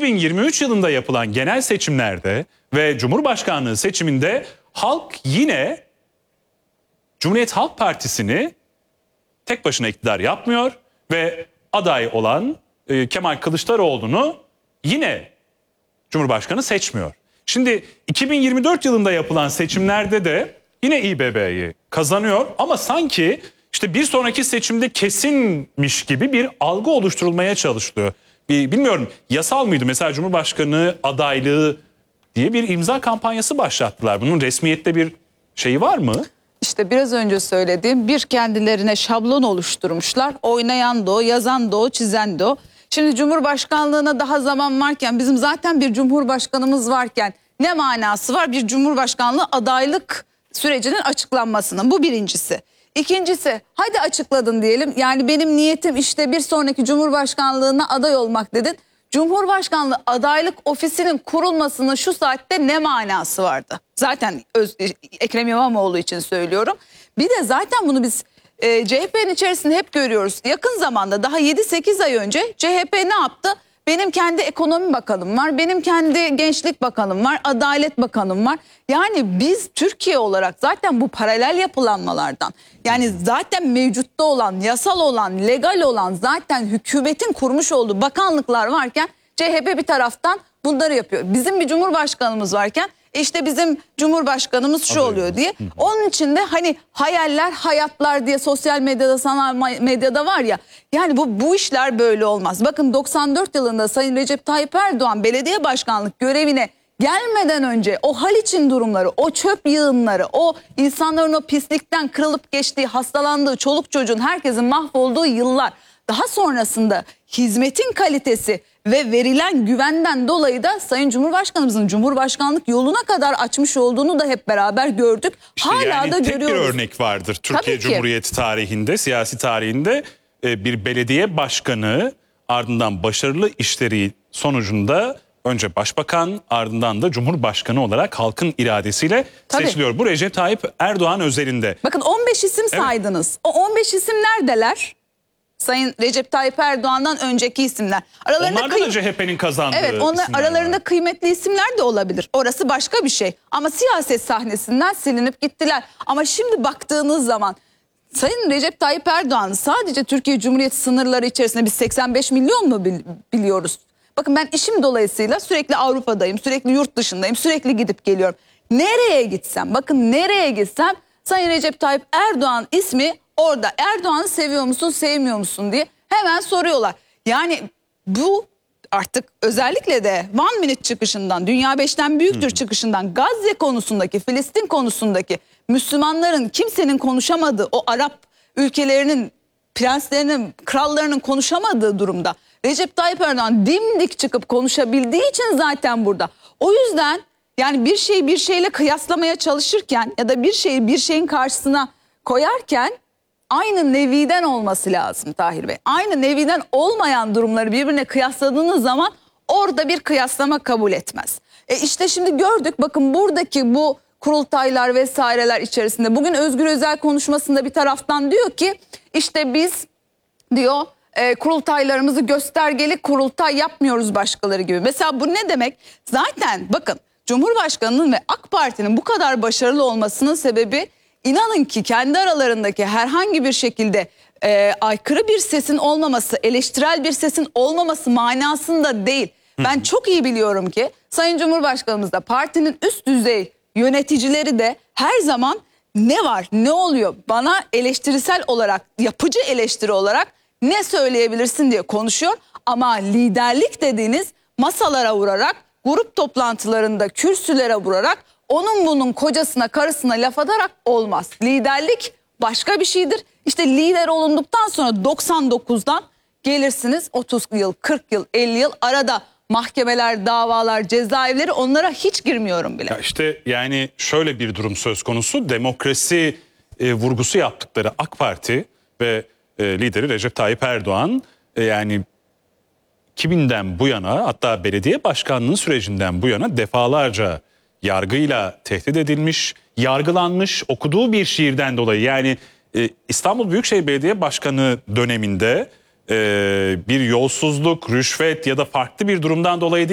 2023 yılında yapılan genel seçimlerde ve Cumhurbaşkanlığı seçiminde halk yine Cumhuriyet Halk Partisi'ni tek başına iktidar yapmıyor ve aday olan Kemal Kılıçdaroğlu'nu yine Cumhurbaşkanı seçmiyor. Şimdi 2024 yılında yapılan seçimlerde de yine İBB'yi kazanıyor ama sanki işte bir sonraki seçimde kesinmiş gibi bir algı oluşturulmaya çalışılıyor. Bilmiyorum, yasal mıydı? Mesela Cumhurbaşkanı adaylığı diye bir imza kampanyası başlattılar. Bunun resmiyette bir şeyi var mı? İşte biraz önce söylediğim, bir kendilerine şablon oluşturmuşlar. Oynayan da o, yazan da o, çizen de o. Şimdi Cumhurbaşkanlığına daha zaman varken, bizim zaten bir Cumhurbaşkanımız varken ne manası var bir Cumhurbaşkanlığı adaylık sürecinin açıklanmasının? Bu birincisi. İkincisi, hadi açıkladın diyelim. Yani benim niyetim işte bir sonraki Cumhurbaşkanlığına aday olmak dedin. Cumhurbaşkanlığı adaylık ofisinin kurulmasının şu saatte ne manası vardı? Zaten Ekrem İmamoğlu için söylüyorum. Bir de zaten bunu biz CHP'nin içerisinde hep görüyoruz. Yakın zamanda, daha 7-8 ay önce CHP ne yaptı? Benim kendi ekonomi bakanım var, benim kendi gençlik bakanım var, adalet bakanım var. Yani biz Türkiye olarak zaten bu paralel yapılanmalardan, yani zaten mevcutta olan, yasal olan, legal olan, zaten hükümetin kurmuş olduğu bakanlıklar varken CHP bir taraftan bunları yapıyor. Bizim bir cumhurbaşkanımız varken işte bizim cumhurbaşkanımız şu oluyor diye. Onun için de hani hayaller, hayatlar diye sosyal medyada, sanal medyada var ya. Yani bu işler böyle olmaz. Bakın 94 yılında Sayın Recep Tayyip Erdoğan belediye başkanlık görevine gelmeden önce o Haliç'in durumları, o çöp yığınları, o insanların o pislikten kırılıp geçtiği, hastalandığı, çoluk çocuğun, herkesin mahvolduğu yıllar. Daha sonrasında hizmetin kalitesi ve verilen güvenden dolayı da Sayın Cumhurbaşkanımızın Cumhurbaşkanlık yoluna kadar açmış olduğunu da hep beraber gördük. İşte hala yani da tek görüyoruz. bir örnek vardır Türkiye Cumhuriyeti tarihinde, siyasi tarihinde bir belediye başkanı ardından başarılı işleri sonucunda önce başbakan ardından da cumhurbaşkanı olarak halkın iradesiyle seçiliyor. Bu Recep Tayyip Erdoğan özelinde. Bakın 15 isim saydınız. O 15 isim neredeler? Sayın Recep Tayyip Erdoğan'dan önceki isimler. Onlardan da CHP'nin kazandığı evet, onlar aralarında var. Kıymetli isimler de olabilir. Orası başka bir şey. Ama siyaset sahnesinden silinip gittiler. Ama şimdi baktığınız zaman Sayın Recep Tayyip Erdoğan sadece Türkiye Cumhuriyeti sınırları içerisinde biz 85 milyon mu biliyoruz? Bakın ben işim dolayısıyla sürekli Avrupa'dayım, sürekli yurt dışındayım, sürekli gidip geliyorum. Nereye gitsem, bakın nereye gitsem Sayın Recep Tayyip Erdoğan ismi orada. Erdoğan'ı seviyor musun, sevmiyor musun diye hemen soruyorlar. Yani bu artık özellikle de One Minute çıkışından, Dünya 5'ten büyüktür çıkışından, Gazze konusundaki, Filistin konusundaki Müslümanların, kimsenin konuşamadığı, o Arap ülkelerinin prenslerinin, krallarının konuşamadığı durumda Recep Tayyip Erdoğan dimdik çıkıp konuşabildiği için zaten burada. O yüzden yani bir şeyi bir şeyle kıyaslamaya çalışırken ya da bir şeyi bir şeyin karşısına koyarken aynı neviden olması lazım Tahir Bey. Aynı neviden olmayan durumları birbirine kıyasladığınız zaman orada bir kıyaslama kabul etmez. İşte şimdi gördük, bakın buradaki bu kurultaylar vesaireler içerisinde bugün Özgür Özel konuşmasında bir taraftan diyor ki işte biz diyor kurultaylarımızı göstergelik kurultay yapmıyoruz başkaları gibi. Mesela bu ne demek? Zaten bakın Cumhurbaşkanı'nın ve AK Parti'nin bu kadar başarılı olmasının sebebi, İnanın ki kendi aralarındaki herhangi bir şekilde aykırı bir sesin olmaması, eleştirel bir sesin olmaması manasında değil. Ben çok iyi biliyorum ki Sayın Cumhurbaşkanımız da partinin üst düzey yöneticileri de her zaman ne var, ne oluyor, bana eleştirisel olarak, yapıcı eleştiri olarak ne söyleyebilirsin diye konuşuyor. Ama liderlik dediğiniz masalara vurarak, grup toplantılarında kürsülere vurarak, onun bunun kocasına, karısına laf atarak olmaz. Liderlik başka bir şeydir. İşte lider olunduktan sonra 99'dan gelirsiniz 30 yıl, 40 yıl, 50 yıl arada mahkemeler, davalar, cezaevleri, onlara hiç girmiyorum bile. Ya işte yani şöyle bir durum söz konusu. Demokrasi vurgusu yaptıkları AK Parti ve lideri Recep Tayyip Erdoğan yani 2000'den bu yana, hatta belediye başkanlığı sürecinden bu yana defalarca yargıyla tehdit edilmiş, yargılanmış, okuduğu bir şiirden dolayı. Yani İstanbul Büyükşehir Belediye Başkanı döneminde bir yolsuzluk, rüşvet ya da farklı bir durumdan dolayı değil,